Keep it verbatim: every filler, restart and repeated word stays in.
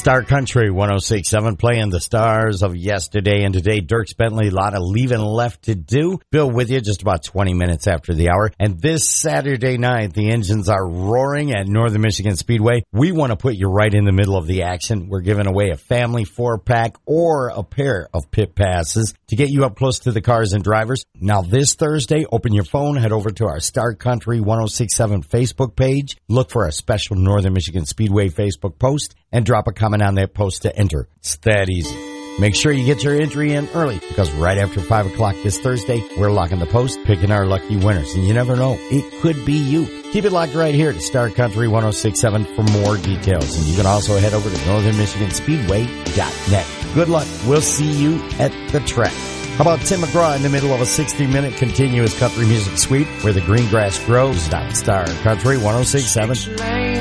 Star Country one oh six point seven playing the stars of yesterday and today. Dierks Bentley, a lot of leaving left to do. Bill with you just about twenty minutes after the hour. And this Saturday night, the engines are roaring at Northern Michigan Speedway. We want to put you right in the middle of the action. We're giving away a family four-pack or a pair of pit passes to get you up close to the cars and drivers. Now, this Thursday, open your phone, head over to our Star Country one oh six point seven Facebook page. Look for our special Northern Michigan Speedway Facebook post and drop a comment on that post to enter. It's that easy. Make sure you get your entry in early because right after five o'clock this Thursday, we're locking the post, picking our lucky winners. And you never know, it could be you. Keep it locked right here to Star Country one oh six point seven for more details. And you can also head over to northern michigan speedway dot net. Good luck. We'll see you at the track. How about Tim McGraw in the middle of a sixty-minute continuous country music suite where the green grass grows down Star Country one oh six point seven.